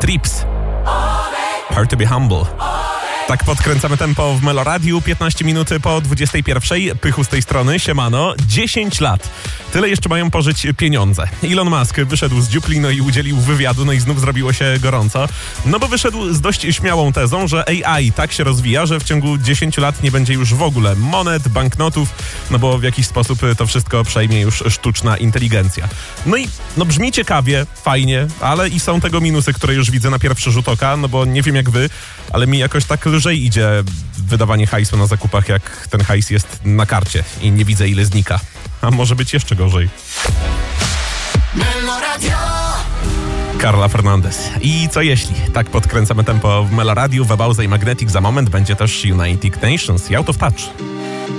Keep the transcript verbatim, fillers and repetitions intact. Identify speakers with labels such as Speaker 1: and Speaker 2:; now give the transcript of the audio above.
Speaker 1: Trips. Hard to be humble. Tak podkręcamy tempo w Meloradiu, piętnaście minut po dwudziestej pierwszej. Pychu z tej strony, siemano. dziesięć lat. Tyle jeszcze mają pożyć pieniądze. Elon Musk wyszedł z dziupli, no i udzielił wywiadu, no i znów zrobiło się gorąco. No bo wyszedł z dość śmiałą tezą, że A I tak się rozwija, że w ciągu dziesięciu lat nie będzie już w ogóle monet, banknotów, no bo w jakiś sposób to wszystko przejmie już sztuczna inteligencja. No i no brzmi ciekawie, fajnie, ale i są tego minusy, które już widzę na pierwszy rzut oka, no bo nie wiem jak wy, ale mi jakoś tak lżej idzie wydawanie hajsu na zakupach, jak ten hajs jest na karcie i nie widzę ile znika. A może być jeszcze gorzej. Carla Fernandez. I co jeśli? Tak podkręcamy tempo w Meloradiu, Webauza i Magnetic. Za moment będzie też United Nations i Out of Touch.